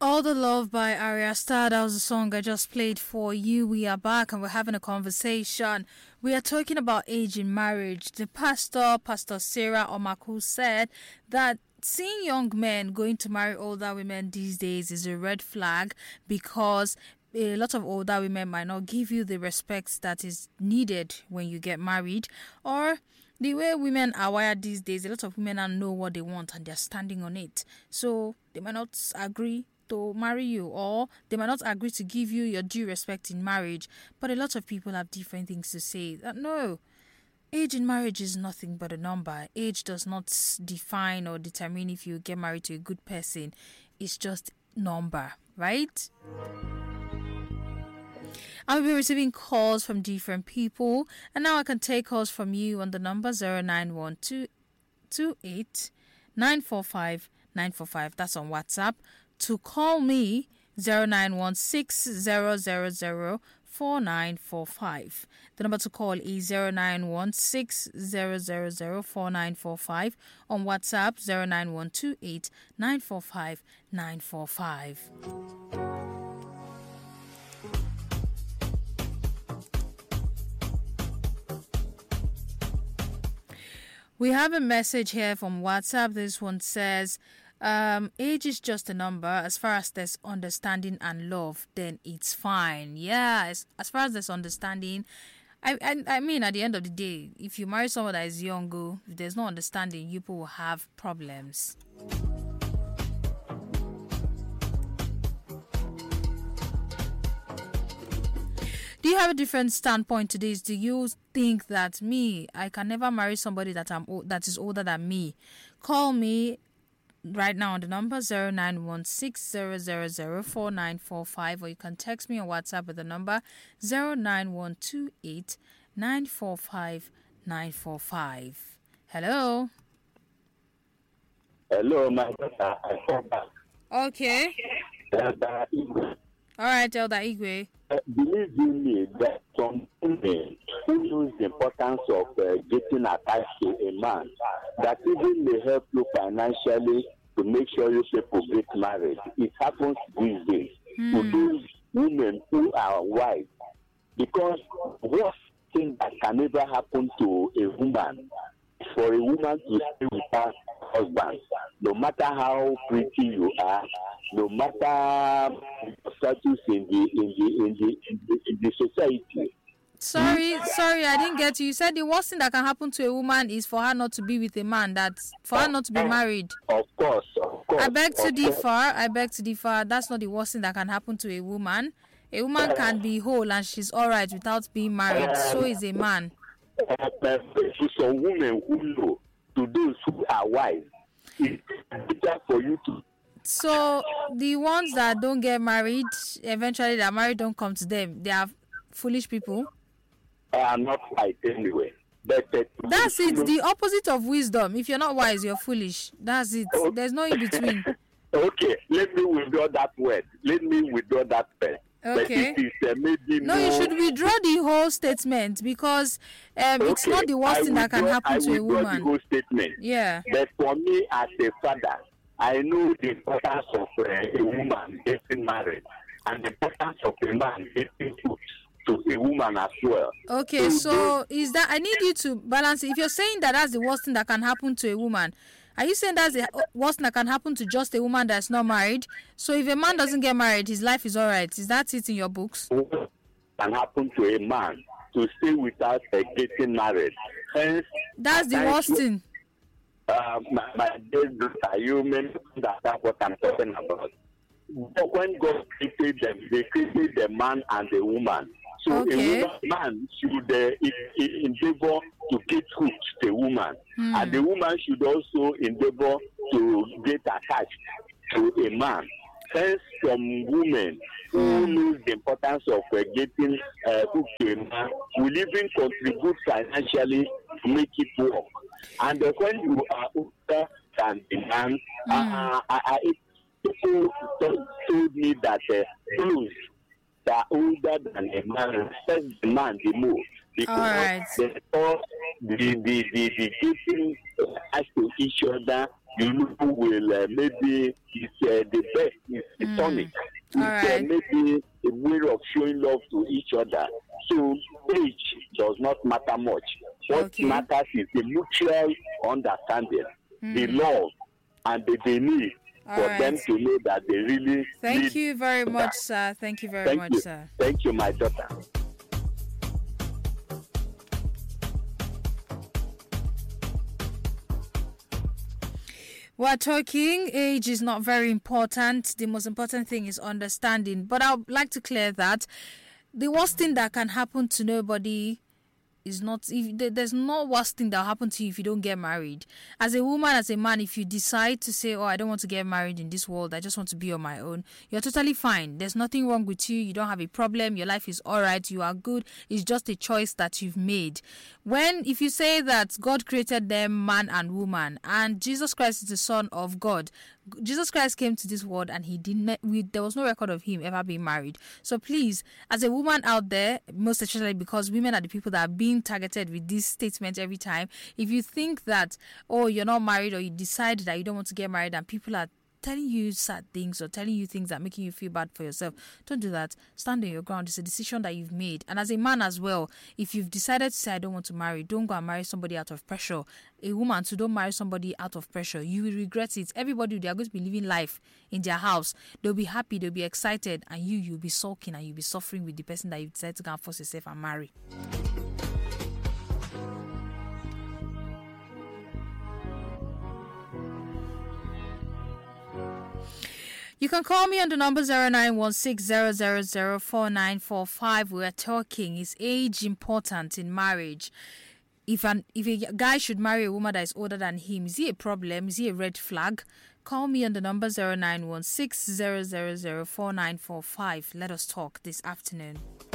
All the Love by Arya Star. That was the song I just played for you. We are back and we're having a conversation. We are talking about age in marriage. The Pastor Sarah Omaku, said that seeing young men going to marry older women these days is a red flag because a lot of older women might not give you the respect that is needed when you get married, or the way women are wired these days, a lot of women don't know what they want and they're standing on it. So they might not agree to marry you, or they might not agree to give you your due respect in marriage. But a lot of people have different things to say. That no, age in marriage is nothing but a number. Age does not define or determine if you get married to a good person. It's just number, right? I'll be receiving calls from different people, and now I can take calls from you on the number 09128 945 945. That's on WhatsApp. To call me, 0916-000-4945. The number to call is 0916-000-4945. On WhatsApp, 09128 945 945. We have a message here from WhatsApp. This one says, age is just a number. As far as there's understanding and love, then it's fine. Yeah, as far as there's understanding, I mean, at the end of the day, if you marry someone that is young, if there's no understanding, you people will have problems. Do you have a different standpoint to this? Do you think that I can never marry somebody that is older than me? Call me right now on the number 0916-000-4945, or you can text me on WhatsApp with the number 09128 945 945. Hello. Hello, my daughter. I call back. Okay. All right, Elder Igwe. Believe you me, that some women who use the importance of getting attached to a man, that even may help you financially to make sure you people get married. It happens these days to those women who are wives. Because worst thing that can ever happen to a woman is for a woman to stay with her husband, no matter how pretty you are, no matter status in the society. Sorry, I didn't get you. You said the worst thing that can happen to a woman is for her not to be with a man, for her not to be married. Of course. I beg to differ. That's not the worst thing that can happen to a woman. A woman can be whole and she's all right without being married. So is a man. To some women who know, to those who are wise, it's better for you to. So the ones that don't get married, eventually their marriage don't come to them. They are foolish people. Are not wise anyway. But that's it. The opposite of wisdom. If you're not wise, you're foolish. That's it. Okay. There's no in between. Okay, let me withdraw that word. Okay. But it is maybe no, you should withdraw the whole statement because it's not the worst thing that can happen to a woman. The whole statement. Yeah. But for me as a father, I know the importance of a woman getting married and the importance of a man getting to a woman as well. Okay, so is that I need you to balance it. If you're saying that that's the worst thing that can happen to a woman, are you saying that's the worst thing that can happen to just a woman that's not married? So if a man doesn't get married, his life is all right. Is that it in your books? What can happen to a man to stay without getting married? Hence, that's the worst thing. My dear daughter, you may understand what I'm talking about. But when God created them, they created the man and the woman. So okay. A man should endeavor to get hooked to a woman. And the woman should also endeavor to get attached to a man. Hence, some women who know the importance of getting hooked to a man will even contribute financially to make it work. And when you are older than the man, people told me that those that are older than a man respect the man the most because the getting attached to each other will maybe it's the best is platonic. It's right. maybe a way of showing love to each other. So age does not matter much. What matters is the mutual understanding, the love, and the need for them to know that they really Thank you very much, sir. Thank you very much, sir. Thank you, my daughter. We're talking age is not very important. The most important thing is understanding. But I would like to clear that the worst thing that can happen to nobody is not, if there's no worst thing that will happen to you if you don't get married. As a woman, as a man, if you decide to say, I don't want to get married in this world, I just want to be on my own, you're totally fine. There's nothing wrong with you. You don't have a problem. Your life is all right. You are good. It's just a choice that you've made. If you say that God created them man and woman, and Jesus Christ is the Son of God, Jesus Christ came to this world and there was no record of him ever being married. So please, as a woman out there, most especially because women are the people that are being targeted with this statement every time, if you think that, you're not married, or you decide that you don't want to get married and people are telling you sad things or telling you things that are making you feel bad for yourself, don't do that. Stand on your ground. It's a decision that you've made. And as a man as well, if you've decided to say I don't want to marry, don't go and marry somebody out of pressure. A woman too, don't marry somebody out of pressure. You will regret it. Everybody, they are going to be living life in their house. They'll be happy, they'll be excited, and you'll be sulking and you'll be suffering with the person that you decided to go and force yourself and marry. You can call me on the number 091600004945. We're talking, is age important in marriage? If a guy should marry a woman that is older than him, is he a problem? Is he a red flag? Call me on the number 091600004945. Let us talk this afternoon.